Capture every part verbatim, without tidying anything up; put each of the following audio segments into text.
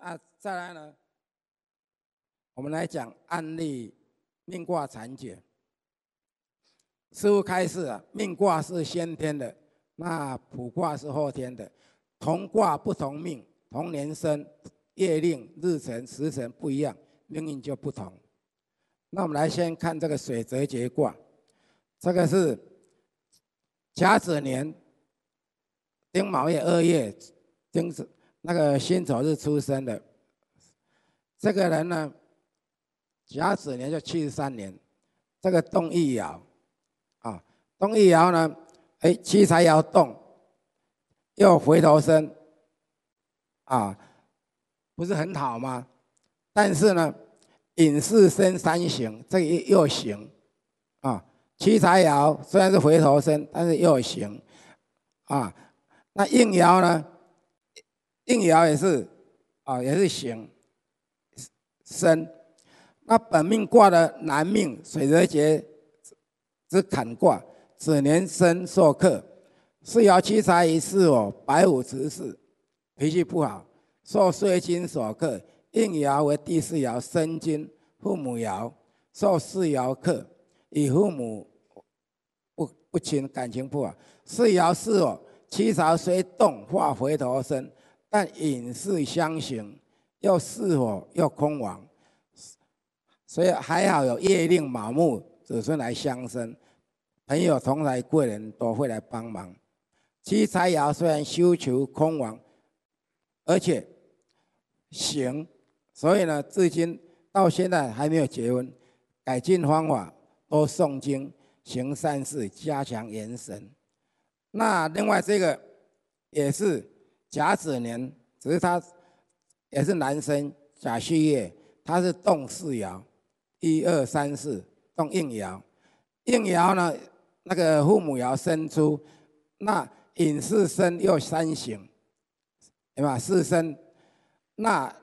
啊，再来呢，我们来讲案例命卦残解。师父开示啊，命卦是先天的，那卜卦是后天的。同卦不同命，同年生，月令、日辰、时辰不一样，命运就不同。那我们来先看这个水泽节卦，这个是甲子年丁卯月二月丁子那个辛丑日出生的。这个人呢，甲子年就七十三年，这个动一爻啊，动一爻呢，哎，七财爻动，又回头生啊，不是很好吗？但是呢，隐士生三刑，这个又刑啊，七财爻虽然是回头生，但是又刑啊。那应爻呢？应爻也是啊，也是刑生。那本命卦的男命水泽节之坎卦，子年生受克，四爻七财于巳火，白虎持世，脾气不好，受岁金所克。应爻为第四爻申金，父母爻，受四爻克，与父母不不亲，感情不好。四爻巳火，七财虽动，化回头生，但隐士相刑，又巳火又空亡，所以还好有月令卯木子孙来相生，朋友同来贵人都会来帮忙。七财爻虽然修求空亡，而且行，所以呢，至今到现在还没有结婚。改进方法，多诵经，行善事，加强元神。那另外这个也是甲子年，只是他也是男生，甲戌月，他是动四爻，一二三四，动应爻。应爻呢，那个父母爻生出，那隐士生又三刑，对吧？四生，那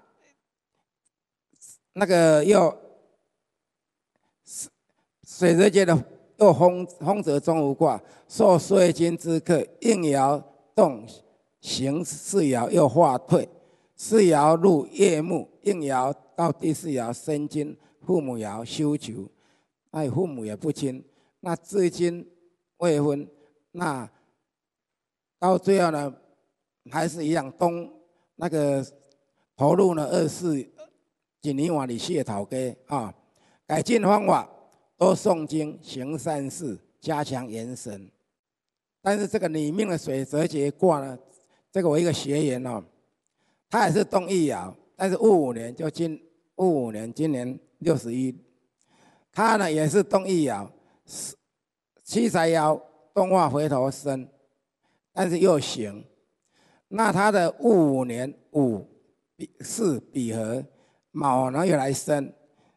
那个又水泽节的又风风泽中无卦，受岁金之克，应爻动行四爻又化退，四爻入月木，应爻到第四爻申金，父母爻修求，哎，父母也不亲，那至今未婚，那到最后呢，还是一样东那个投入呢二四一年换里谢头家啊，改进方法，多诵经，行善事，加强元神。但是这个里面的水泽节卦呢，这个我一个学员哦，他也是动一爻，但是戊午年就今戊午年今年六十一，他呢也是动一爻，七财爻动化回头生，但是又刑。那他的戊午年午巳比合，卯呢又来生，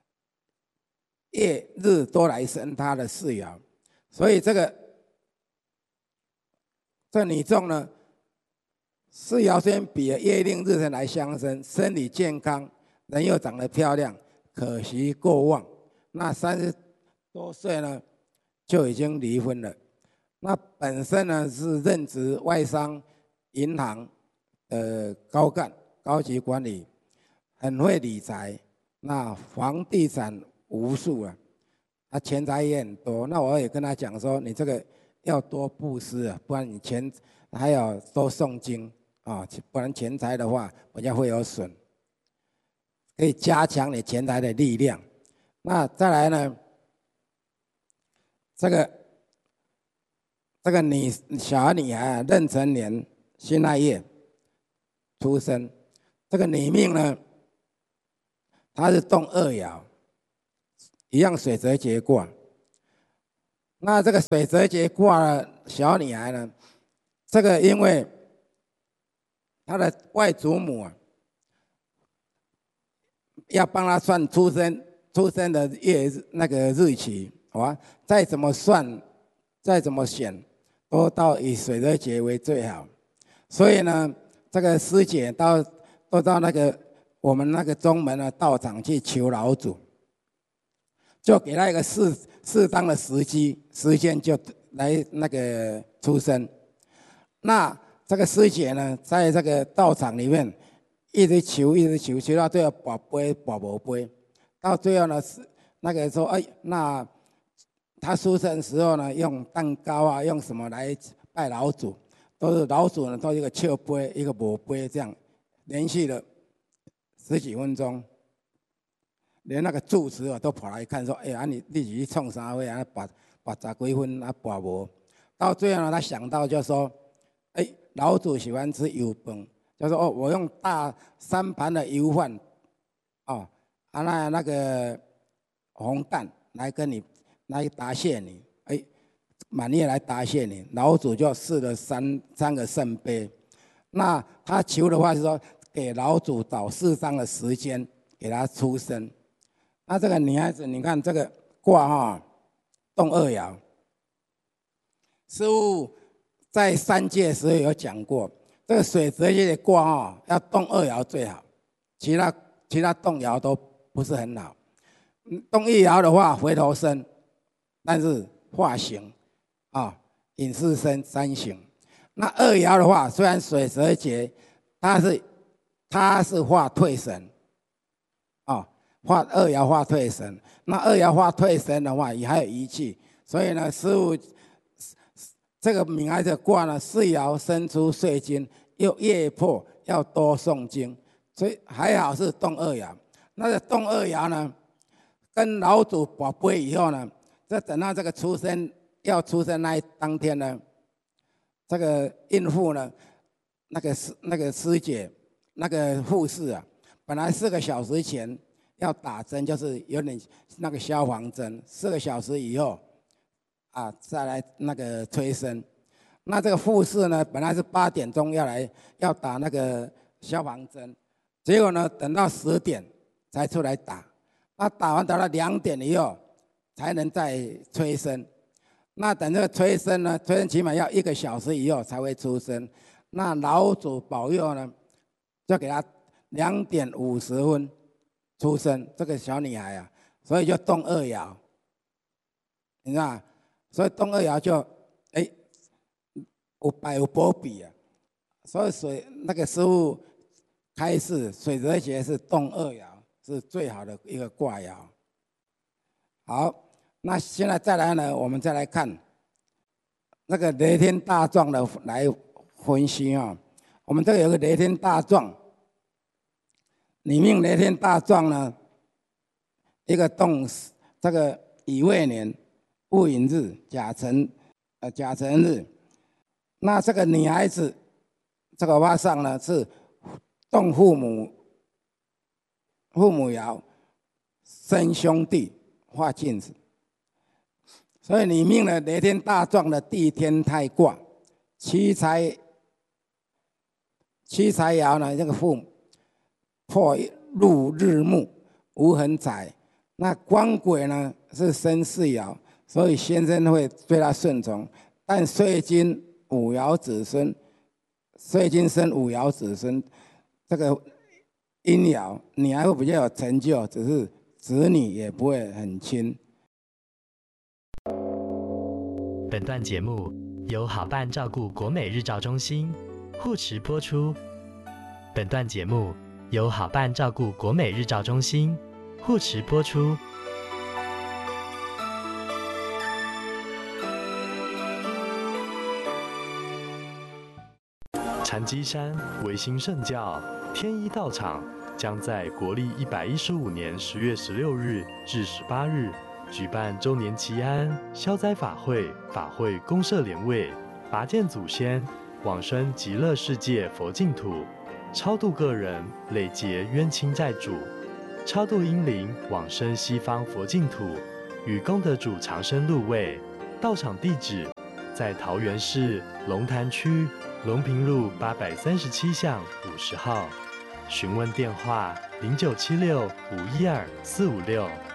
月日都来生他的四爻，所以这个这女众呢，四爻虽然比月令日辰来相生，身体健康，人又长得漂亮，可惜过旺。那三十多岁呢，就已经离婚了。那本身呢是任职外商银行的高干、高级管理，很会理财，那房地产无数啊，他钱财也很多。那我也跟他讲说，你这个要多布施啊，不然你钱还要多诵经啊，不然钱财的话比较会有损，可以加强你钱财的力量。那再来呢，这个这个女小女孩啊，壬辰年辛亥月出生，这个女命呢，她是动二爻，一样水泽节卦。那这个水泽节卦的小女孩呢，这个因为她的外祖母啊，要帮她算出生出生的月那个日期，好吧？再怎么算，再怎么选，都到以水泽节为最好。所以呢，这个师姐到都到那个我们那个宗门的道场去求老祖，就给他一个适适当的时机时间，就来那个出生。那这个师姐呢，在这个道场里面一直求一直求，求到最后跋杯跋无杯，到最后呢是那个说哎，那他出生的时候呢，用蛋糕啊，用什么来拜老祖，都是老祖呢都一个笑杯一个无杯这样，连续了十几分钟。连那个住持啊都跑来看，说：“哎呀，你你去创啥会啊？把把十几分啊跋无。”到最后呢，他想到就说：“哎，老祖喜欢吃油饭，就说哦，我用大三盘的油饭，哦，啊那那个红蛋来跟你来答谢你，哎，满月来答谢你。”老祖就赐了三三个圣杯。那他求的话是说，给老祖早四张的时间给他出生。那这个女孩子，你看这个卦哈，动二爻。师父在三界时候有讲过，这个水泽界的卦哈，要动二爻最好，其他其他动爻都不是很好。动一爻的话，回头生，但是化形啊，隐士生三形。那二爻的话，虽然水泽节，它是它是化退神啊。化二爻化退神，那二爻化退神的话，也还有仪器，所以呢，师父这个女孩子卦呢，四爻生出岁金，又夜破，要多诵经，所以还好是动二爻。那个动二爻呢，跟老祖宝贝以后呢，这等到这个出生要出生那一当天呢，这个孕妇呢，那个师那个师姐那个护士啊，本来四个小时前要打针，就是有点那个消防针，四个小时以后啊再来那个催生。那这个护士呢，本来是八点钟要来要打那个消防针，结果呢等到十点才出来打。那打完打到两点以后才能再催生。那等这个催生呢，催生起码要一个小时以后才会出生。那老祖保佑呢，就给他两点五十分出生这个小女孩啊，所以就动二爻，你知道吗？所以动二爻就哎有百有波比啊，所以水那个师父开示水泽节是动二爻是最好的一个卦爻。好，那现在再来呢，我们再来看那个雷天大壮的来分析啊。我们这个有个雷天大壮。你命雷天大壮呢，一个动这个乙未年戊寅日甲辰呃甲辰日，那这个女孩子这个卦上呢是动父母父母爻生兄弟化镜子，所以你命了雷天大壮的地天泰卦，七财七财爻呢这个父母。破入日木无横财，那官鬼呢是生四爻，所以先生会对他顺从。但岁金五爻子孙，岁金生五爻子孙，这个阴爻你还会比较有成就，只是子女也不会很亲。 本段节目由好伴照顾国美日照中心护持播出。本段节目由好伴照顾国美日照中心护持播出。禅机山维新圣教天一道场将在国历一百一十五年十月十六日至十八日举办周年祈安消灾法会，法会公设莲位，拔剑祖先，往生极乐世界佛净土。超度个人累劫冤亲债主，超度阴灵往生西方佛净土，与功德主长生入位。道场地址在桃园市龙潭区龙平路八百三十七巷五十号，询问电话零九七六五一二四五六。